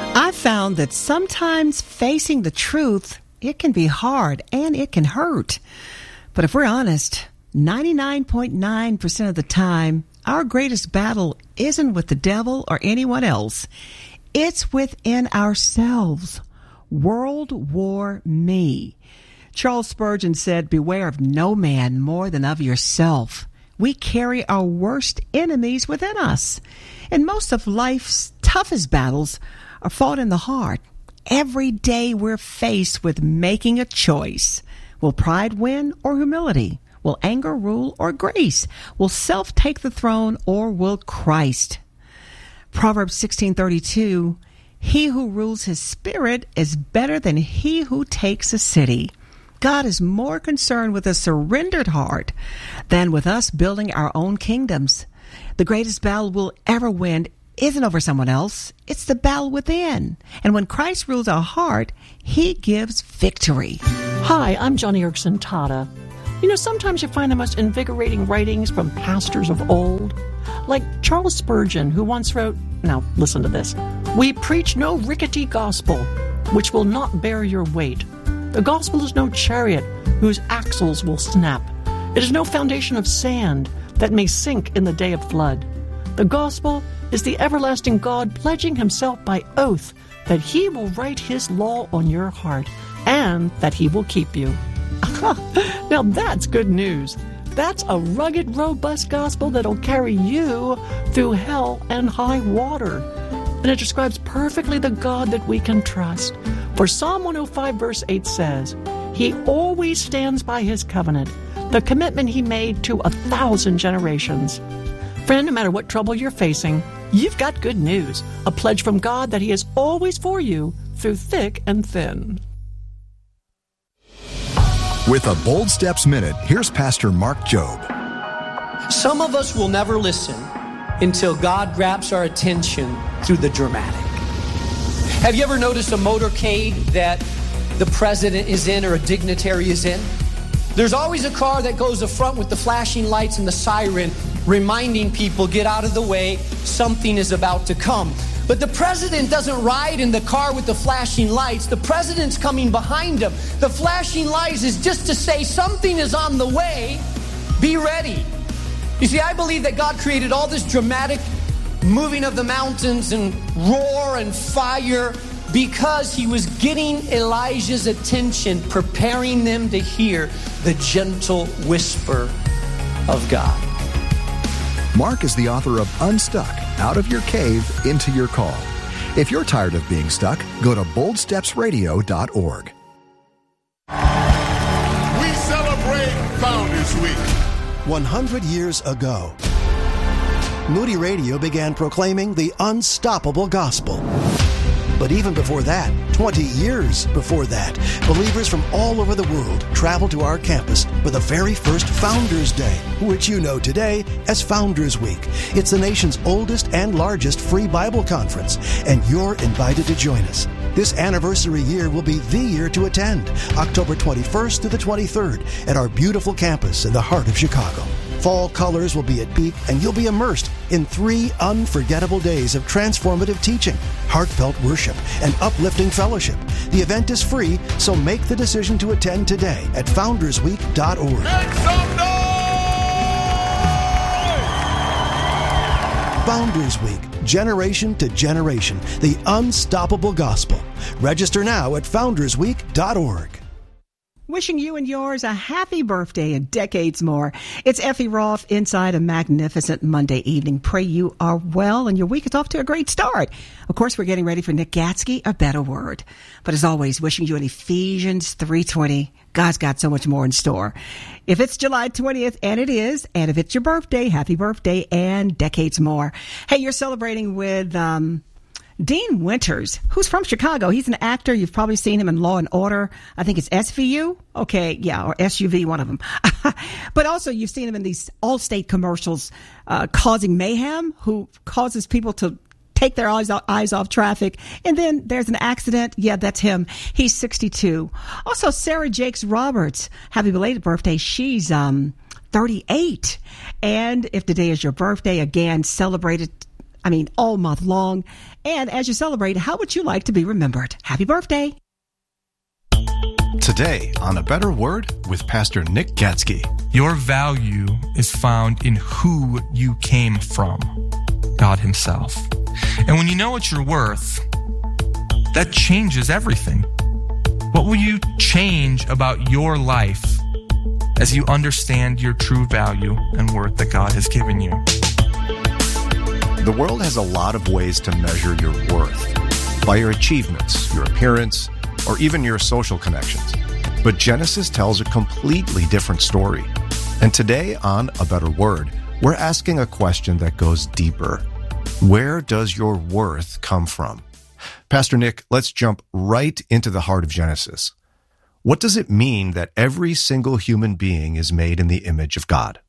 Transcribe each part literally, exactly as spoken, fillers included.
I've found that sometimes facing the truth, it can be hard and it can hurt. But if we're honest, ninety-nine point nine percent of the time, our greatest battle isn't with the devil or anyone else. It's within ourselves. World War Me. Charles Spurgeon said, "Beware of no man more than of yourself." We carry our worst enemies within us. And most of life's toughest battles are fought in the heart. Every day we're faced with making a choice. Will pride win or humility? Will anger rule or grace? Will self take the throne or will Christ? Proverbs sixteen thirty-two, he who rules his spirit is better than he who takes a city. God is more concerned with a surrendered heart than with us building our own kingdoms. The greatest battle we'll ever win isn't over someone else. It's the battle within. And when Christ rules our heart, he gives victory. Hi, I'm Johnny Erickson Tata. You know, sometimes you find the most invigorating writings from pastors of old, like Charles Spurgeon, who once wrote, now listen to this, "We preach no rickety gospel, which will not bear your weight. The gospel is no chariot whose axles will snap. It is no foundation of sand that may sink in the day of flood. The gospel is the everlasting God pledging himself by oath that he will write his law on your heart and that he will keep you." Now that's good news. That's a rugged, robust gospel that'll carry you through hell and high water. And it describes perfectly the God that we can trust. For Psalm one oh five verse eight says, "He always stands by his covenant, the commitment he made to a thousand generations." Friend, no matter what trouble you're facing, you've got good news, a pledge from God that he is always for you through thick and thin. With a Bold Steps Minute, here's Pastor Mark Jobe. Some of us will never listen until God grabs our attention through the dramatic. Have you ever noticed a motorcade that the president is in or a dignitary is in? There's always a car that goes up front with the flashing lights and the siren, reminding people, get out of the way, something is about to come. But the president doesn't ride in the car with the flashing lights. The president's coming behind him. The flashing lights is just to say something is on the way. Be ready. You see, I believe that God created all this dramatic moving of the mountains and roar and fire because he was getting Elijah's attention, preparing them to hear the gentle whisper of God. Mark is the author of Unstuck, Out of Your Cave, Into Your Call. If you're tired of being stuck, go to bold steps radio dot org. We celebrate Founders Week. one hundred years ago, Moody Radio began proclaiming the unstoppable gospel. But even before that, twenty years before that, believers from all over the world traveled to our campus for the very first Founders Day, which you know today as Founders Week. It's the nation's oldest and largest free Bible conference, and you're invited to join us. This anniversary year will be the year to attend, October twenty-first to the twenty-third, at our beautiful campus in the heart of Chicago. Fall colors will be at peak, and you'll be immersed in three unforgettable days of transformative teaching, heartfelt worship, and uplifting fellowship. The event is free, so make the decision to attend today at founders week dot org. Make some noise! Founders Week, generation to generation, the unstoppable gospel. Register now at founders week dot org. Wishing you and yours a happy birthday and decades more. It's Effie Roth inside a magnificent Monday evening. Pray you are well and your week is off to a great start. Of course, we're getting ready for Nick Gatsky, A Better Word. But as always, wishing you an Ephesians three twenty. God's got so much more in store. If it's July twentieth, and it is, and if it's your birthday, happy birthday and decades more. Hey, you're celebrating with um Dean Winters, who's from Chicago. He's an actor. You've probably seen him in Law and Order. I think it's S V U. Okay, yeah, or S U V, one of them. But also you've seen him in these Allstate commercials, uh, causing mayhem, who causes people to take their eyes, eyes off traffic. And then there's an accident. Yeah, that's him. He's sixty-two. Also, Sarah Jakes Roberts. Happy belated birthday. She's um thirty-eight. And if today is your birthday, again, celebrate it. I mean, all month long. And as you celebrate, how would you like to be remembered? Happy birthday. Today on A Better Word with Pastor Nick Gatsky. Your value is found in who you came from, God himself. And when you know what you're worth, that changes everything. What will you change about your life as you understand your true value and worth that God has given you? The world has a lot of ways to measure your worth, by your achievements, your appearance, or even your social connections. But Genesis tells a completely different story. And today on A Better Word, we're asking a question that goes deeper. Where does your worth come from? Pastor Nick, let's jump right into the heart of Genesis. What does it mean that every single human being is made in the image of God?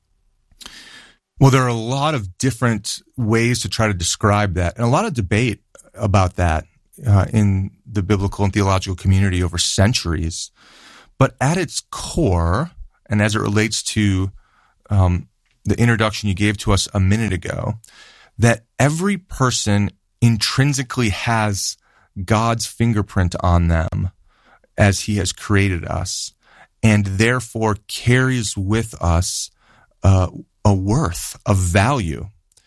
Well, there are a lot of different ways to try to describe that, and a lot of debate about that uh, in the biblical and theological community over centuries. But at its core, and as it relates to um, the introduction you gave to us a minute ago, that every person intrinsically has God's fingerprint on them as he has created us, and therefore carries with us uh, a worth, a value.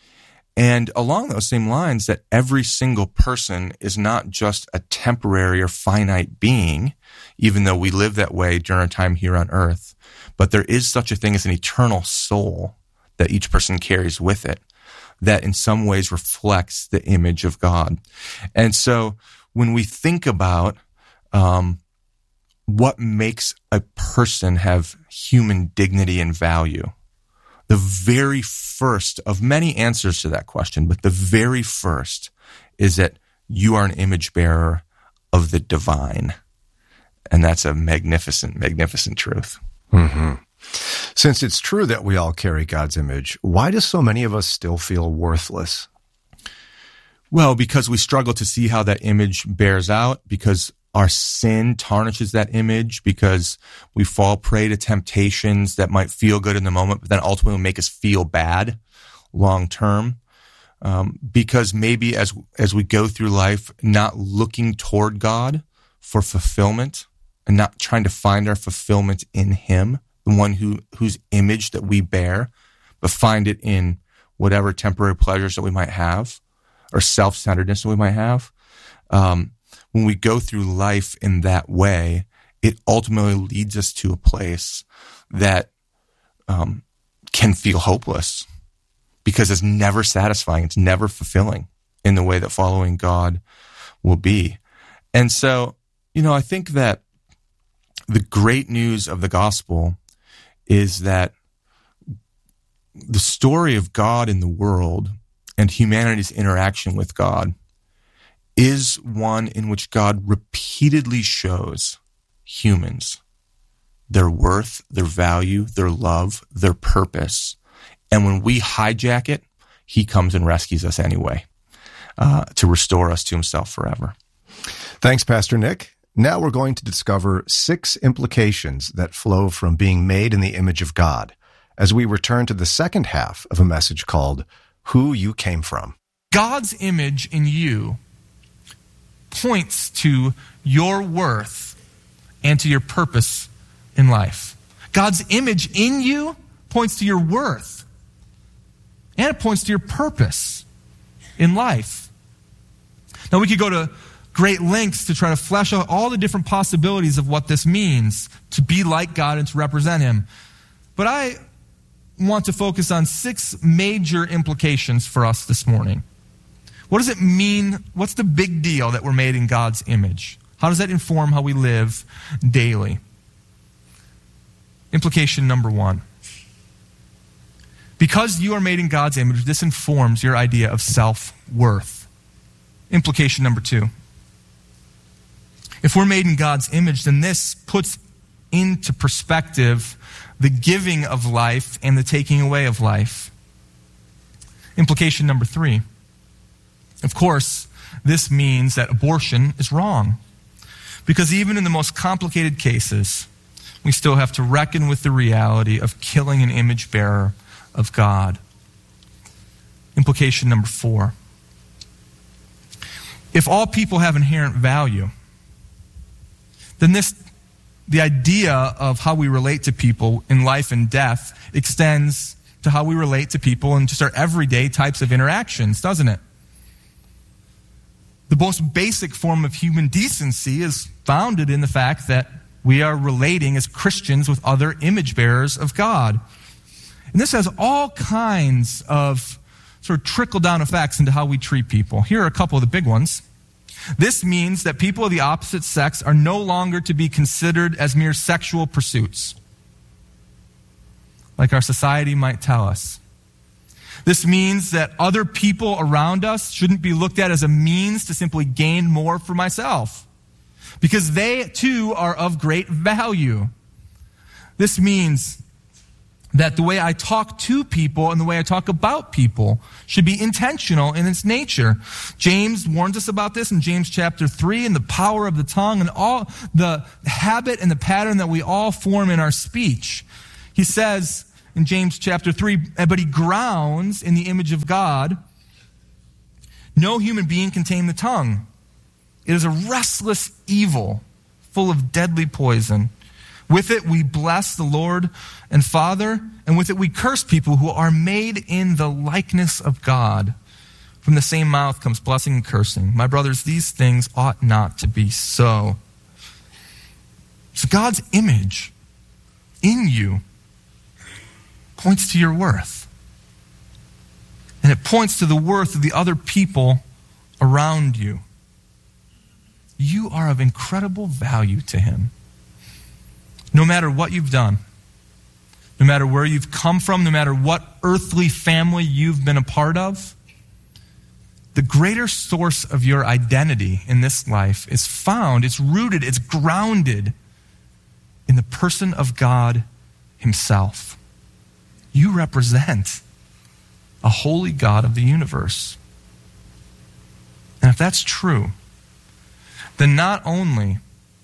And along those same lines, that every single person is not just a temporary or finite being, even though we live that way during our time here on earth, but there is such a thing as an eternal soul that each person carries with it, that in some ways reflects the image of God. And so when we think about um, what makes a person have human dignity and value, the very first of many answers to that question, but the very first is that you are an image bearer of the divine. And that's a magnificent, magnificent truth. Mm-hmm. Since it's true that we all carry God's image, why do so many of us still feel worthless? Well, because we struggle to see how that image bears out, because our sin tarnishes that image, because we fall prey to temptations that might feel good in the moment, but then ultimately make us feel bad long term. Um, because maybe as as we go through life, not looking toward God for fulfillment and not trying to find our fulfillment in Him, the one who whose image that we bear, but find it in whatever temporary pleasures that we might have or self-centeredness that we might have. Um, When we go through life in that way, it ultimately leads us to a place that um, can feel hopeless because it's never satisfying. It's never fulfilling in the way that following God will be. And so, you know, I think that the great news of the gospel is that the story of God in the world and humanity's interaction with God is one in which God repeatedly shows humans their worth, their value, their love, their purpose. And when we hijack it, he comes and rescues us anyway, uh, to restore us to himself forever. Thanks, Pastor Nick. Now we're going to discover six implications that flow from being made in the image of God as we return to the second half of a message called Who You Came From. God's image in you points to your worth and to your purpose in life. God's image in you points to your worth, and it points to your purpose in life. Now, we could go to great lengths to try to flesh out all the different possibilities of what this means to be like God and to represent him. But I want to focus on six major implications for us this morning. What does it mean? What's the big deal that we're made in God's image? How does that inform how we live daily? Implication number one. Because you are made in God's image, this informs your idea of self-worth. Implication number two. If we're made in God's image, then this puts into perspective the giving of life and the taking away of life. Implication number three. Of course, this means that abortion is wrong. Because even in the most complicated cases, we still have to reckon with the reality of killing an image bearer of God. Implication number four. if all people have inherent value, then this, the idea of how we relate to people in life and death extends to how we relate to people in just our everyday types of interactions, doesn't it? The most basic form of human decency is founded in the fact that we are relating as Christians with other image bearers of God. And this has all kinds of sort of trickle-down effects into how we treat people. Here are a couple of the big ones. This means that people of the opposite sex are no longer to be considered as mere sexual pursuits, like our society might tell us. This means that other people around us shouldn't be looked at as a means to simply gain more for myself, because they too are of great value. This means that the way I talk to people and the way I talk about people should be intentional in its nature. James warns us about this in James chapter three, and the power of the tongue and all the habit and the pattern that we all form in our speech. He says in James chapter three, but he grounds in the image of God. No human being can tame the tongue. It is a restless evil, full of deadly poison. With it we bless the Lord and Father, and with it we curse people who are made in the likeness of God. From the same mouth comes blessing and cursing. My brothers, these things ought not to be so. So God's image in you points to your worth. And it points to the worth of the other people around you. You are of incredible value to him. No matter what you've done, no matter where you've come from, no matter what earthly family you've been a part of, the greater source of your identity in this life is found, it's rooted, it's grounded in the person of God himself. You represent a holy God of the universe. And if that's true, then not only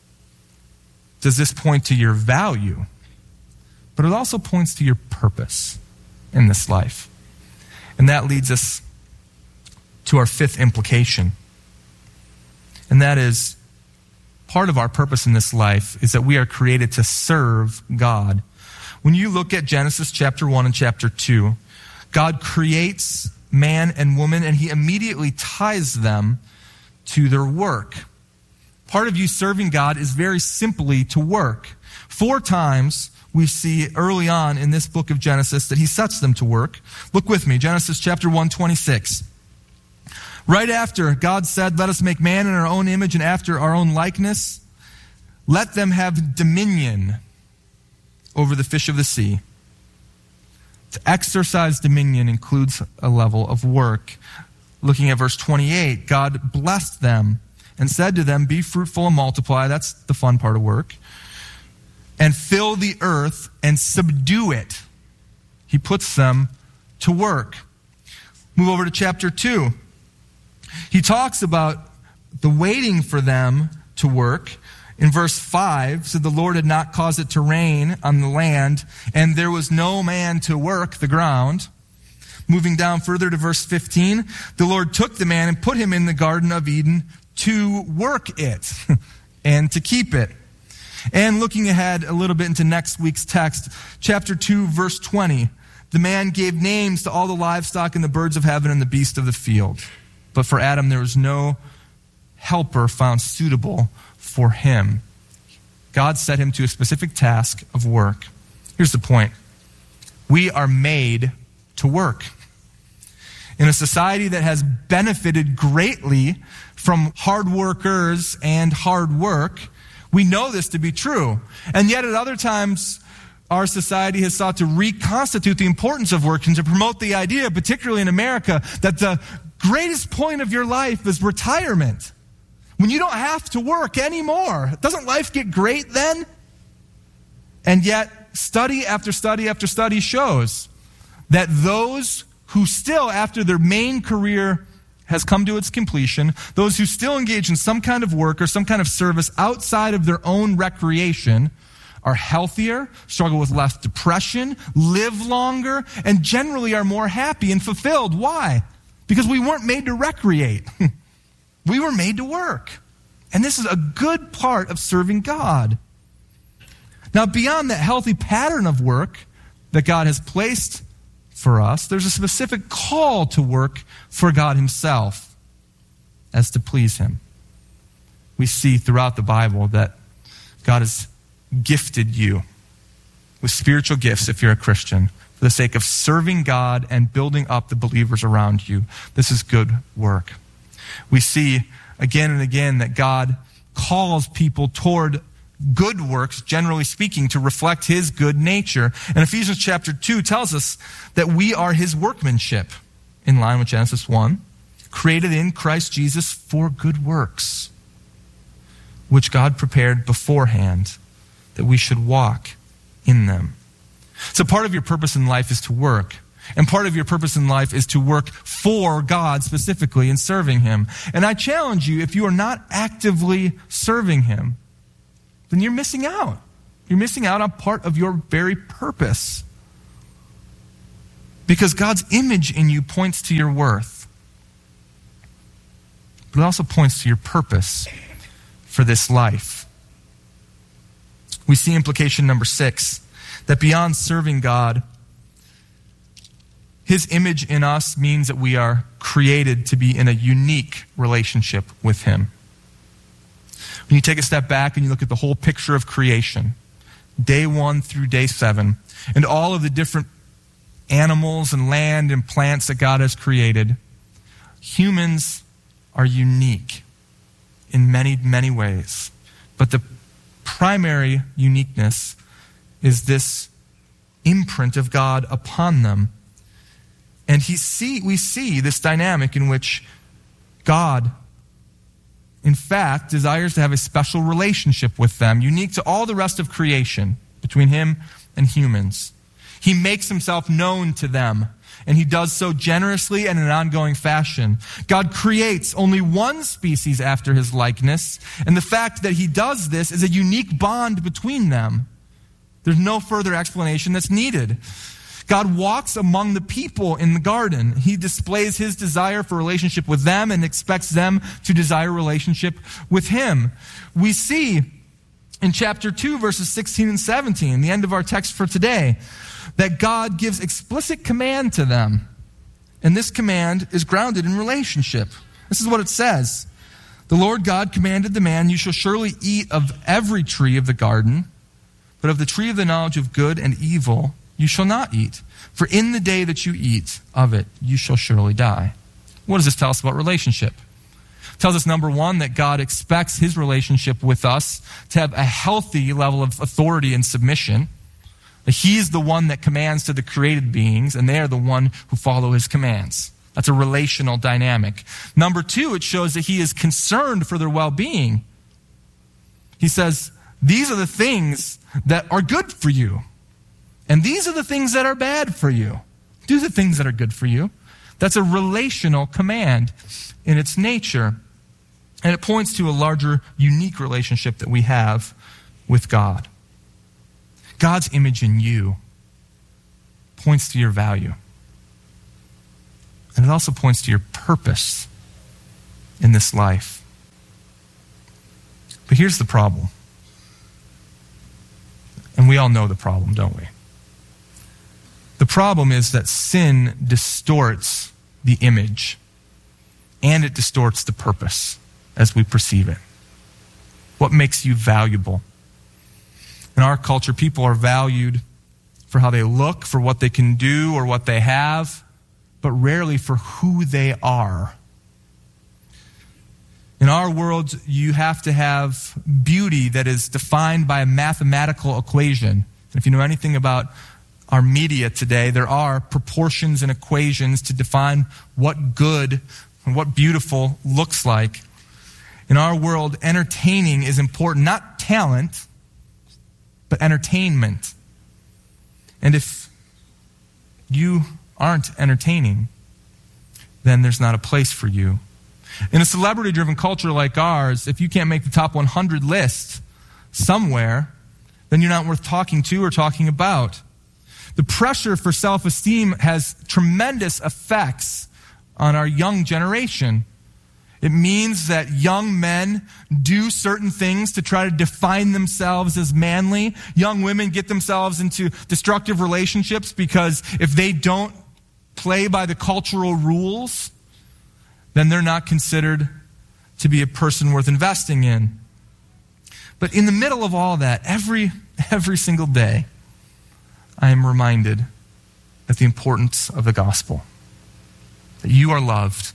does this point to your value, but it also points to your purpose in this life. And that leads us to our fifth implication. And that is, part of our purpose in this life is that we are created to serve God. When you look at Genesis chapter one and chapter two, God creates man and woman, and he immediately ties them to their work. Part of you serving God is very simply to work. Four times we see early on in this book of Genesis that he sets them to work. Look with me, Genesis chapter one, twenty-six. Right after God said, let us make man in our own image and after our own likeness, let them have dominion over the fish of the sea. To exercise dominion includes a level of work. Looking at verse twenty-eight, God blessed them and said to them, be fruitful and multiply. That's the fun part of work. And fill the earth and subdue it. He puts them to work. Move over to chapter two. He talks about the waiting for them to work. In verse five, so the Lord had not caused it to rain on the land, and there was no man to work the ground. Moving down further to verse fifteen, the Lord took the man and put him in the Garden of Eden to work it and to keep it. And looking ahead a little bit into next week's text, chapter two, verse twenty, the man gave names to all the livestock and the birds of heaven and the beasts of the field. But for Adam, there was no helper found suitable for him. God set him to a specific task of work. Here's the point. We are made to work. In a society that has benefited greatly from hard workers and hard work, we know this to be true. And yet at other times, our society has sought to reconstitute the importance of work and to promote the idea, particularly in America, that the greatest point of your life is retirement. When you don't have to work anymore. Doesn't life get great then? And yet, study after study after study shows that those who still, after their main career has come to its completion, those who still engage in some kind of work or some kind of service outside of their own recreation are healthier, struggle with less depression, live longer, and generally are more happy and fulfilled. Why? Because we weren't made to recreate. We were made to work. And this is a good part of serving God. Now, beyond that healthy pattern of work that God has placed for us, there's a specific call to work for God himself as to please him. We see throughout the Bible that God has gifted you with spiritual gifts if you're a Christian for the sake of serving God and building up the believers around you. This is good work. We see again and again that God calls people toward good works, generally speaking, to reflect his good nature. And Ephesians chapter two tells us that we are his workmanship, in line with Genesis one, created in Christ Jesus for good works, which God prepared beforehand that we should walk in them. So part of your purpose in life is to work. And part of your purpose in life is to work for God specifically in serving him. And I challenge you, if you are not actively serving him, then you're missing out. You're missing out on part of your very purpose. Because God's image in you points to your worth. But it also points to your purpose for this life. We see implication number six, that beyond serving God, his image in us means that we are created to be in a unique relationship with him. When you take a step back and you look at the whole picture of creation, day one through day seven, and all of the different animals and land and plants that God has created, humans are unique in many, many ways. But the primary uniqueness is this imprint of God upon them. And he see, we see this dynamic in which God, in fact, desires to have a special relationship with them, unique to all the rest of creation, between him and humans. He makes himself known to them, and he does so generously and in an ongoing fashion. God creates only one species after his likeness, and the fact that he does this is a unique bond between them. There's no further explanation that's needed. God walks among the people in the garden. He displays his desire for relationship with them and expects them to desire relationship with him. We see in chapter two, verses sixteen and seventeen, the end of our text for today, that God gives explicit command to them. And this command is grounded in relationship. This is what it says. The Lord God commanded the man, you shall surely eat of every tree of the garden, but of the tree of the knowledge of good and evil you shall not eat. For in the day that you eat of it, you shall surely die. What does this tell us about relationship? It tells us, number one, that God expects his relationship with us to have a healthy level of authority and submission. That he's the one that commands to the created beings, and they are the one who follow his commands. That's a relational dynamic. Number two, it shows that he is concerned for their well-being. He says, these are the things that are good for you. And these are the things that are bad for you. Do the things that are good for you. That's a relational command in its nature. And it points to a larger, unique relationship that we have with God. God's image in you points to your value. And it also points to your purpose in this life. But here's the problem. And we all know the problem, don't we? The problem is that sin distorts the image, and it distorts the purpose as we perceive it. What makes you valuable? In our culture, people are valued for how they look, for what they can do or what they have, but rarely for who they are. In our world, you have to have beauty that is defined by a mathematical equation. And if you know anything about our media today, there are proportions and equations to define what good and what beautiful looks like. In our world, entertaining is important, not talent, but entertainment. And if you aren't entertaining, then there's not a place for you. In a celebrity-driven culture like ours, if you can't make the top one hundred list somewhere, then you're not worth talking to or talking about. The pressure for self-esteem has tremendous effects on our young generation. It means that young men do certain things to try to define themselves as manly. Young women get themselves into destructive relationships because if they don't play by the cultural rules, then they're not considered to be a person worth investing in. But in the middle of all that, every every single day, I am reminded of the importance of the gospel. That you are loved.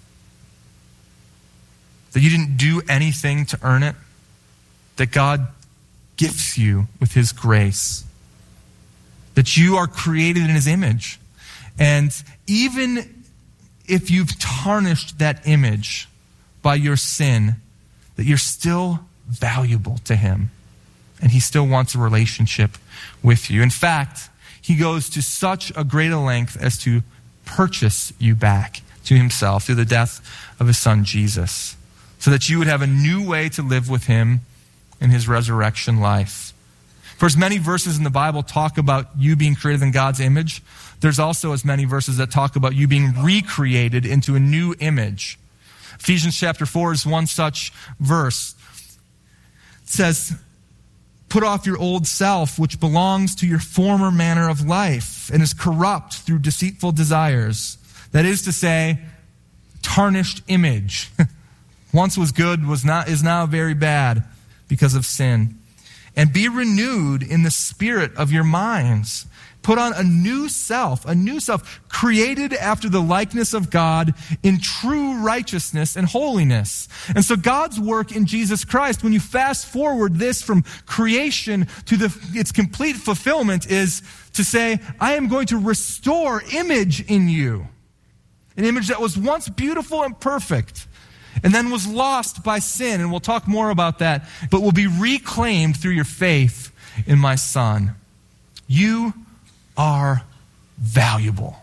That you didn't do anything to earn it. That God gifts you with his grace. That you are created in his image. And even if you've tarnished that image by your sin, that you're still valuable to him. And he still wants a relationship with you. In fact, he goes to such a great a length as to purchase you back to himself through the death of his son Jesus, so that you would have a new way to live with him in his resurrection life. For as many verses in the Bible talk about you being created in God's image, there's also as many verses that talk about you being recreated into a new image. Ephesians chapter four is one such verse. It says, put off your old self, which belongs to your former manner of life and is corrupt through deceitful desires. That is to say, tarnished image. Once was good, was not, is now very bad because of sin. And be renewed in the spirit of your minds. Put on a new self, a new self, created after the likeness of God in true righteousness and holiness. And so God's work in Jesus Christ, when you fast forward this from creation to the, its complete fulfillment, is to say, I am going to restore image in you. An image that was once beautiful and perfect, and then was lost by sin. And we'll talk more about that, but will be reclaimed through your faith in my Son. You are valuable.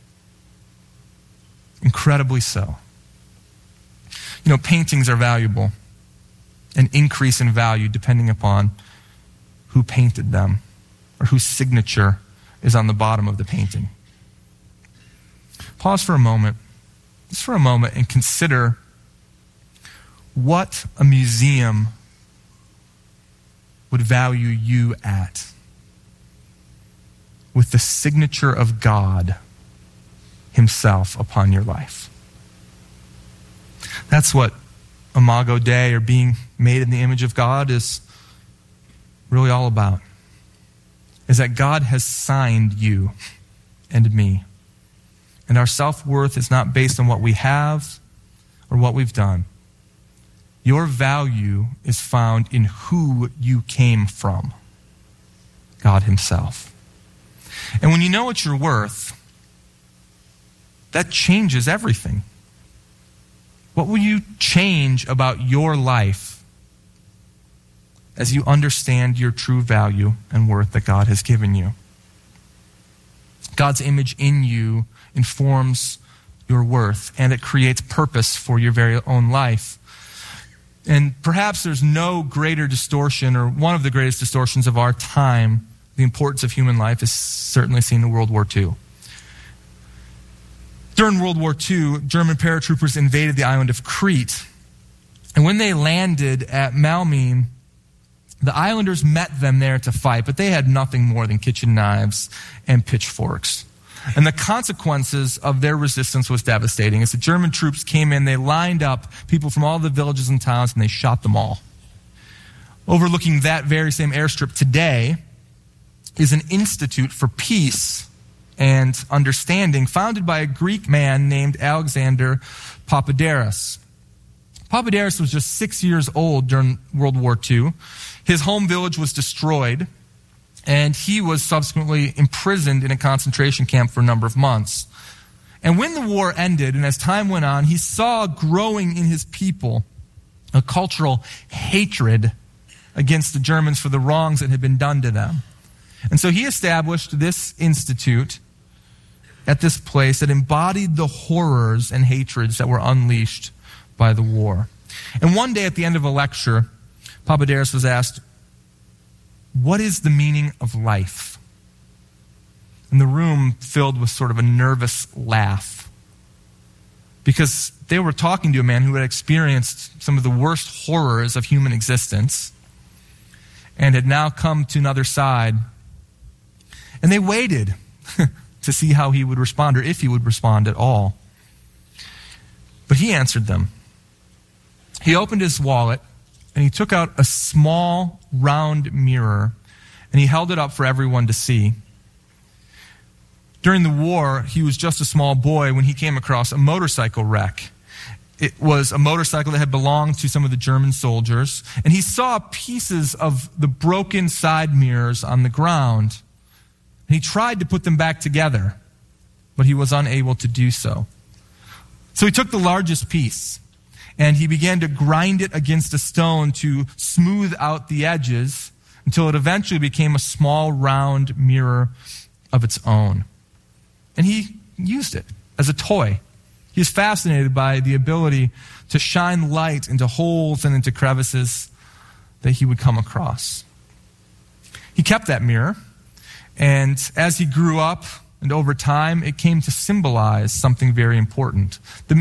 Incredibly so. You know, paintings are valuable and increase in value depending upon who painted them or whose signature is on the bottom of the painting. Pause for a moment, just for a moment, and consider what a museum would value you at, with the signature of God himself upon your life. That's what Imago Dei, or being made in the image of God, is really all about. Is that God has signed you and me. And our self-worth is not based on what we have or what we've done. Your value is found in who you came from, God himself. And when you know what you're worth, that changes everything. What will you change about your life as you understand your true value and worth that God has given you? God's image in you informs your worth, and it creates purpose for your very own life. And perhaps there's no greater distortion, or one of the greatest distortions of our time. The importance of human life is certainly seen in World War Two. During World War Two, German paratroopers invaded the island of Crete. And when they landed at Malmö, the islanders met them there to fight, but they had nothing more than kitchen knives and pitchforks. And the consequences of their resistance was devastating. As the German troops came in, they lined up people from all the villages and towns, and they shot them all. Overlooking that very same airstrip today is an institute for peace and understanding founded by a Greek man named Alexander Papadakis. Papadakis was just six years old during World War Two. His home village was destroyed, and he was subsequently imprisoned in a concentration camp for a number of months. And when the war ended, and as time went on, he saw growing in his people a cultural hatred against the Germans for the wrongs that had been done to them. And so he established this institute at this place that embodied the horrors and hatreds that were unleashed by the war. And one day at the end of a lecture, Papadakis was asked, what is the meaning of life? And the room filled with sort of a nervous laugh, because they were talking to a man who had experienced some of the worst horrors of human existence and had now come to another side. And they waited to see how he would respond, or if he would respond at all. But he answered them. He opened his wallet, and he took out a small, round mirror, and he held it up for everyone to see. During the war, he was just a small boy when he came across a motorcycle wreck. It was a motorcycle that had belonged to some of the German soldiers, and he saw pieces of the broken side mirrors on the ground. And he tried to put them back together, but he was unable to do so. So he took the largest piece, and he began to grind it against a stone to smooth out the edges until it eventually became a small, round mirror of its own. And he used it as a toy. He was fascinated by the ability to shine light into holes and into crevices that he would come across. He kept that mirror, and as he grew up and over time, it came to symbolize something very important. The